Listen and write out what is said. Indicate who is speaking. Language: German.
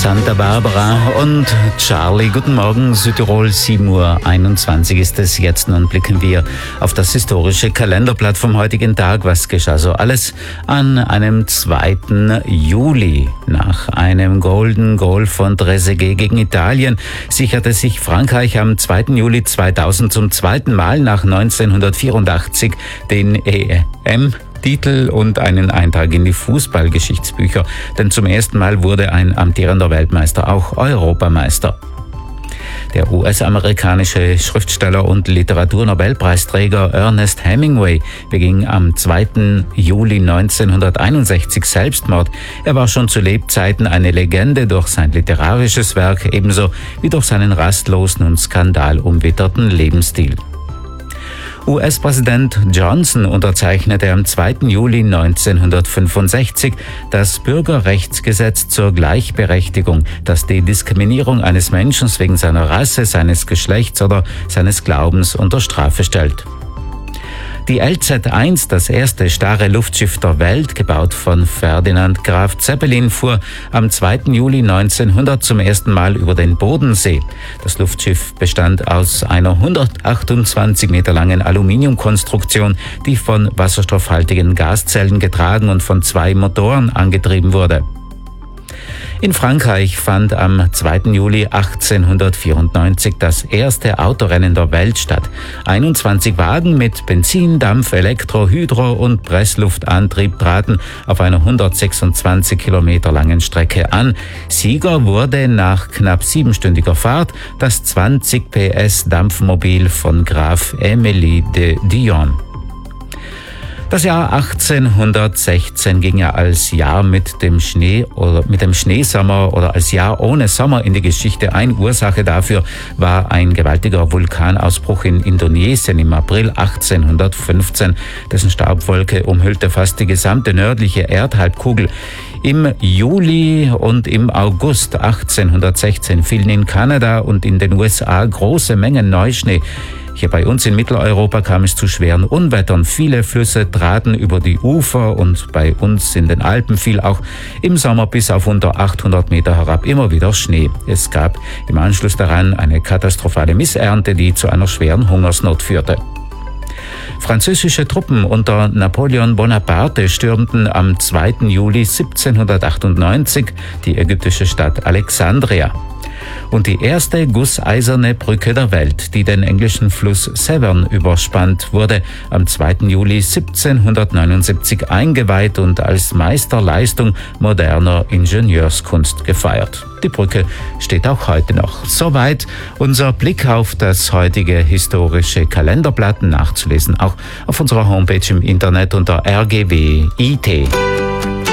Speaker 1: Santa Barbara und Charlie. Guten Morgen, Südtirol, 7:21 Uhr ist es jetzt. Nun blicken wir auf das historische Kalenderblatt vom heutigen Tag. Was geschah so alles an einem 2. Juli? Nach einem Golden Goal von Trezeguet gegen Italien sicherte sich Frankreich am 2. Juli 2000 zum zweiten Mal nach 1984 den EM-Titel und einen Eintrag in die Fußballgeschichtsbücher, denn zum ersten Mal wurde ein amtierender Weltmeister auch Europameister. Der US-amerikanische Schriftsteller und Literaturnobelpreisträger Ernest Hemingway beging am 2. Juli 1961 Selbstmord. Er war schon zu Lebzeiten eine Legende durch sein literarisches Werk, ebenso wie durch seinen rastlosen und skandalumwitterten Lebensstil. US-Präsident Johnson unterzeichnete am 2. Juli 1965 das Bürgerrechtsgesetz zur Gleichberechtigung, das die Diskriminierung eines Menschen wegen seiner Rasse, seines Geschlechts oder seines Glaubens unter Strafe stellt. Die LZ-1, das erste starre Luftschiff der Welt, gebaut von Ferdinand Graf Zeppelin, fuhr am 2. Juli 1900 zum ersten Mal über den Bodensee. Das Luftschiff bestand aus einer 128 Meter langen Aluminiumkonstruktion, die von wasserstoffhaltigen Gaszellen getragen und von 2 Motoren angetrieben wurde. In Frankreich fand am 2. Juli 1894 das erste Autorennen der Welt statt. 21 Wagen mit Benzin, Dampf, Elektro-, Hydro- und Pressluftantrieb traten auf einer 126 Kilometer langen Strecke an. Sieger wurde nach knapp 7-stündiger Fahrt das 20 PS Dampfmobil von Graf Émilie de Dion. Das Jahr 1816 ging ja als Jahr mit dem Schneesommer oder als Jahr ohne Sommer in die Geschichte ein. Ursache dafür war ein gewaltiger Vulkanausbruch in Indonesien im April 1815. Dessen Staubwolke umhüllte fast die gesamte nördliche Erdhalbkugel. Im Juli und im August 1816 fielen in Kanada und in den USA große Mengen Neuschnee. Hier bei uns in Mitteleuropa kam es zu schweren Unwettern. Viele Flüsse traten über die Ufer und bei uns in den Alpen fiel auch im Sommer bis auf unter 800 Meter herab immer wieder Schnee. Es gab im Anschluss daran eine katastrophale Missernte, die zu einer schweren Hungersnot führte. Französische Truppen unter Napoleon Bonaparte stürmten am 2. Juli 1798 die ägyptische Stadt Alexandria. Und die erste gusseiserne Brücke der Welt, die den englischen Fluss Severn überspannt, wurde am 2. Juli 1779 eingeweiht und als Meisterleistung moderner Ingenieurskunst gefeiert. Die Brücke steht auch heute noch. Soweit unser Blick auf das heutige historische Kalenderblatt, nachzulesen auch auf unserer Homepage im Internet unter rgw.it.